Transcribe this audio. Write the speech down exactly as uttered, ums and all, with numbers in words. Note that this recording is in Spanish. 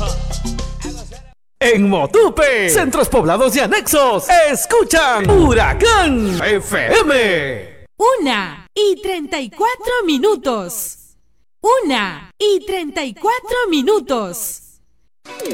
En Motupe, centros poblados y anexos, escuchan Huracán F M. Una y treinta y cuatro minutos. Una y treinta y cuatro minutos.